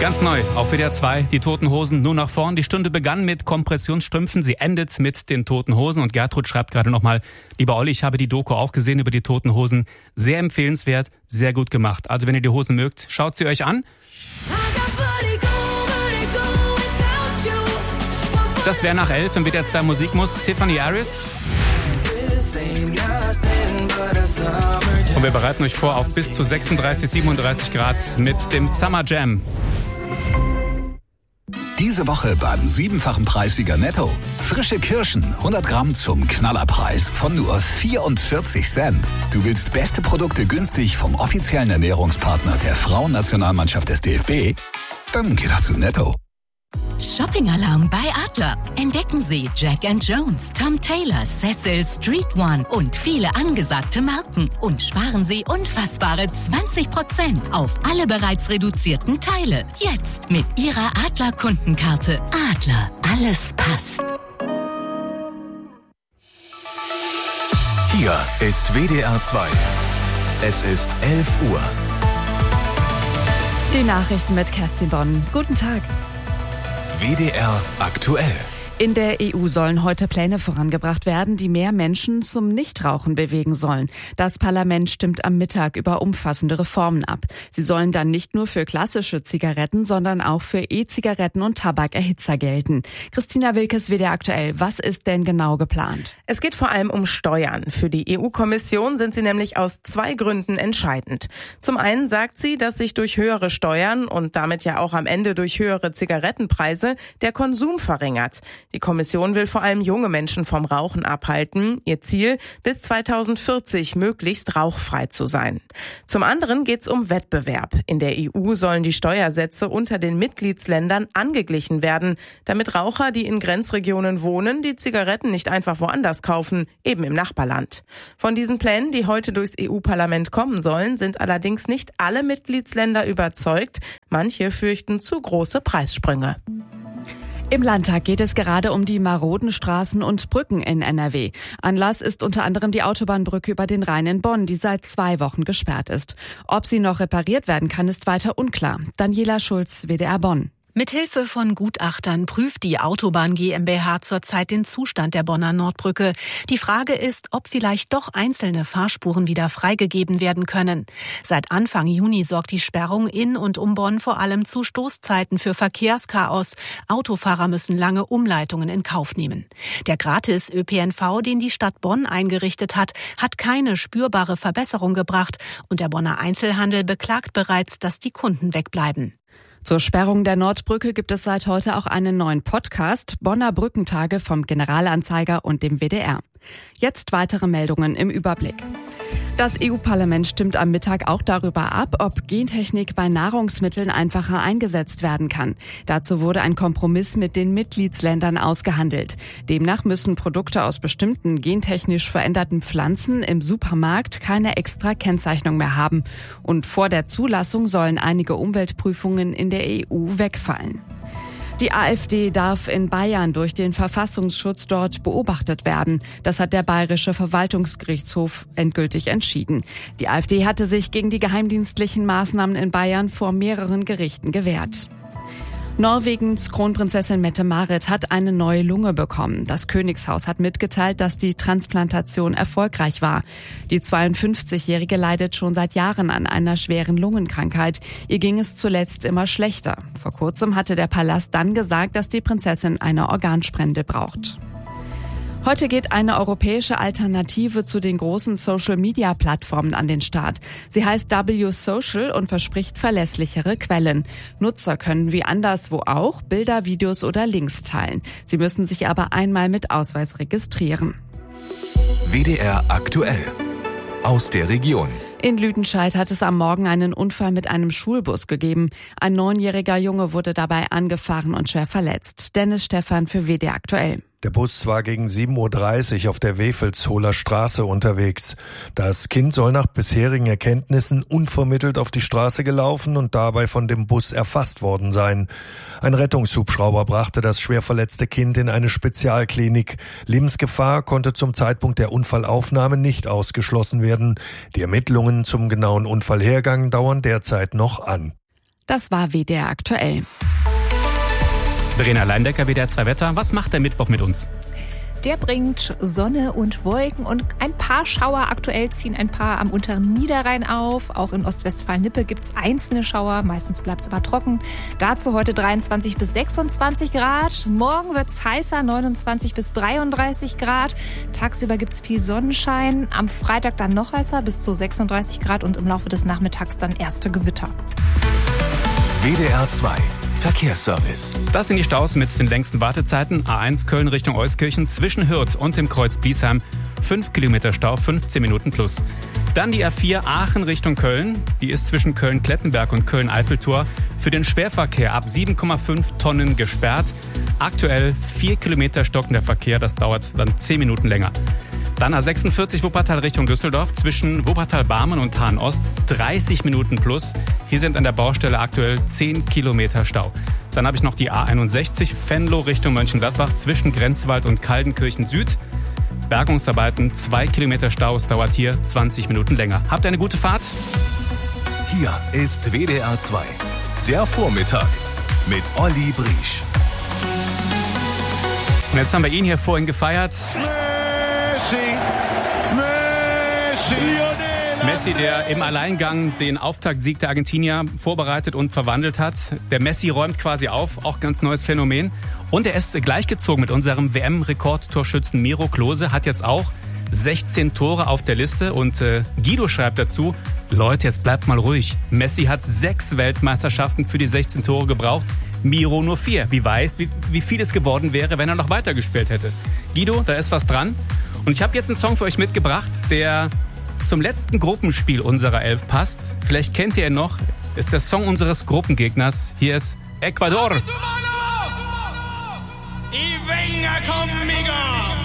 Ganz neu auf WDR 2, die Toten Hosen nur nach vorn. Die Stunde begann mit Kompressionsstrümpfen, sie endet mit den Toten Hosen. Und Gertrud schreibt gerade nochmal: Lieber Olli, ich habe die Doku auch gesehen über die Toten Hosen. Sehr empfehlenswert, sehr gut gemacht. Also wenn ihr die Hosen mögt, schaut sie euch an. Das wäre nach 11 im WDR 2 Musikmus. Tiffany Harris. Und wir bereiten euch vor auf bis zu 36, 37 Grad mit dem Summer Jam. Diese Woche beim 7-fachen Preissieger Netto. Frische Kirschen, 100 Gramm zum Knallerpreis von nur 44 Cent. Du willst beste Produkte günstig vom offiziellen Ernährungspartner der Frauennationalmannschaft des DFB? Dann geh doch zu Netto. Shopping-Alarm bei Adler. Entdecken Sie Jack & Jones, Tom Taylor, Cecil, Street One und viele angesagte Marken. Und sparen Sie unfassbare 20% auf alle bereits reduzierten Teile. Jetzt mit Ihrer Adler-Kundenkarte. Adler, alles passt. Hier ist WDR 2. Es ist 11 Uhr. Die Nachrichten mit Kerstin Bonn. Guten Tag. WDR aktuell. In der EU sollen heute Pläne vorangebracht werden, die mehr Menschen zum Nichtrauchen bewegen sollen. Das Parlament stimmt am Mittag über umfassende Reformen ab. Sie sollen dann nicht nur für klassische Zigaretten, sondern auch für E-Zigaretten und Tabakerhitzer gelten. Christina Wilkes, WDR aktuell. Was ist denn genau geplant? Es geht vor allem um Steuern. Für die EU-Kommission sind sie nämlich aus 2 Gründen entscheidend. Zum einen sagt sie, dass sich durch höhere Steuern und damit ja auch am Ende durch höhere Zigarettenpreise der Konsum verringert. Die Kommission will vor allem junge Menschen vom Rauchen abhalten. Ihr Ziel, bis 2040 möglichst rauchfrei zu sein. Zum anderen geht es um Wettbewerb. In der EU sollen die Steuersätze unter den Mitgliedsländern angeglichen werden, damit Raucher, die in Grenzregionen wohnen, die Zigaretten nicht einfach woanders kaufen, eben im Nachbarland. Von diesen Plänen, die heute durchs EU-Parlament kommen sollen, sind allerdings nicht alle Mitgliedsländer überzeugt. Manche fürchten zu große Preissprünge. Im Landtag geht es gerade um die maroden Straßen und Brücken in NRW. Anlass ist unter anderem die Autobahnbrücke über den Rhein in Bonn, die seit 2 Wochen gesperrt ist. Ob sie noch repariert werden kann, ist weiter unklar. Daniela Schulz, WDR Bonn. Mithilfe von Gutachtern prüft die Autobahn GmbH zurzeit den Zustand der Bonner Nordbrücke. Die Frage ist, ob vielleicht doch einzelne Fahrspuren wieder freigegeben werden können. Seit Anfang Juni sorgt die Sperrung in und um Bonn vor allem zu Stoßzeiten für Verkehrschaos. Autofahrer müssen lange Umleitungen in Kauf nehmen. Der Gratis-ÖPNV, den die Stadt Bonn eingerichtet hat, hat keine spürbare Verbesserung gebracht. Und der Bonner Einzelhandel beklagt bereits, dass die Kunden wegbleiben. Zur Sperrung der Nordbrücke gibt es seit heute auch einen neuen Podcast, Bonner Brückentage vom Generalanzeiger und dem WDR. Jetzt weitere Meldungen im Überblick. Das EU-Parlament stimmt am Mittag auch darüber ab, ob Gentechnik bei Nahrungsmitteln einfacher eingesetzt werden kann. Dazu wurde ein Kompromiss mit den Mitgliedsländern ausgehandelt. Demnach müssen Produkte aus bestimmten gentechnisch veränderten Pflanzen im Supermarkt keine extra Kennzeichnung mehr haben. Und vor der Zulassung sollen einige Umweltprüfungen in der EU wegfallen. Die AfD darf in Bayern durch den Verfassungsschutz dort beobachtet werden. Das hat der Bayerische Verwaltungsgerichtshof endgültig entschieden. Die AfD hatte sich gegen die geheimdienstlichen Maßnahmen in Bayern vor mehreren Gerichten gewehrt. Norwegens Kronprinzessin Mette-Marit hat eine neue Lunge bekommen. Das Königshaus hat mitgeteilt, dass die Transplantation erfolgreich war. Die 52-Jährige leidet schon seit Jahren an einer schweren Lungenkrankheit. Ihr ging es zuletzt immer schlechter. Vor kurzem hatte der Palast dann gesagt, dass die Prinzessin eine Organspende braucht. Heute geht eine europäische Alternative zu den großen Social-Media-Plattformen an den Start. Sie heißt W-Social und verspricht verlässlichere Quellen. Nutzer können wie anderswo auch Bilder, Videos oder Links teilen. Sie müssen sich aber einmal mit Ausweis registrieren. WDR aktuell. Aus der Region. In Lüdenscheid hat es am Morgen einen Unfall mit einem Schulbus gegeben. Ein 9-jähriger Junge wurde dabei angefahren und schwer verletzt. Dennis Stephan für WDR aktuell. Der Bus war gegen 7.30 Uhr auf der Wefelsholer Straße unterwegs. Das Kind soll nach bisherigen Erkenntnissen unvermittelt auf die Straße gelaufen und dabei von dem Bus erfasst worden sein. Ein Rettungshubschrauber brachte das schwer verletzte Kind in eine Spezialklinik. Lebensgefahr konnte zum Zeitpunkt der Unfallaufnahme nicht ausgeschlossen werden. Die Ermittlungen zum genauen Unfallhergang dauern derzeit noch an. Das war WDR aktuell. Verena Leindecker, WDR 2 Wetter. Was macht der Mittwoch mit uns? Der bringt Sonne und Wolken und ein paar Schauer. Aktuell ziehen ein paar am unteren Niederrhein auf. Auch in Ostwestfalen-Lippe gibt's einzelne Schauer. Meistens bleibt's aber trocken. Dazu heute 23 bis 26 Grad. Morgen wird's heißer, 29 bis 33 Grad. Tagsüber gibt's viel Sonnenschein. Am Freitag dann noch heißer, bis zu 36 Grad. Und im Laufe des Nachmittags dann erste Gewitter. WDR 2 Verkehrsservice. Das sind die Staus mit den längsten Wartezeiten. A1 Köln Richtung Euskirchen zwischen Hürth und dem Kreuz Bliesheim. 5 Kilometer Stau, 15 Minuten plus. Dann die A4 Aachen Richtung Köln. Die ist zwischen Köln-Klettenberg und Köln-Eiffeltor für den Schwerverkehr ab 7,5 Tonnen gesperrt. Aktuell 4 Kilometer stockender Verkehr. Das dauert dann 10 Minuten länger. Dann A46 Wuppertal Richtung Düsseldorf zwischen Wuppertal-Barmen und Hahn-Ost 30 Minuten plus. Hier sind an der Baustelle aktuell 10 Kilometer Stau. Dann habe ich noch die A61 Venlo Richtung Mönchengladbach zwischen Grenzwald und Kaldenkirchen Süd. Bergungsarbeiten 2 Kilometer Stau. Es dauert hier 20 Minuten länger. Habt ihr eine gute Fahrt? Hier ist WDR 2. Der Vormittag mit Olli Briesch. Und jetzt haben wir ihn hier vorhin gefeiert. Messi, der im Alleingang den Auftaktsieg der Argentinier vorbereitet und verwandelt hat. Der Messi räumt quasi auf, auch ganz neues Phänomen. Und er ist gleichgezogen mit unserem WM-Rekordtorschützen Miro Klose, hat jetzt auch 16 Tore auf der Liste. Und Guido schreibt dazu, Leute, jetzt bleibt mal ruhig. Messi hat 6 Weltmeisterschaften für die 16 Tore gebraucht, Miro nur 4. Wie viel es geworden wäre, wenn er noch weitergespielt hätte. Guido, da ist was dran. Und ich habe jetzt einen Song für euch mitgebracht, der zum letzten Gruppenspiel unserer 11 passt. Vielleicht kennt ihr ihn noch. Ist der Song unseres Gruppengegners. Hier ist Ecuador. Y venga conmigo.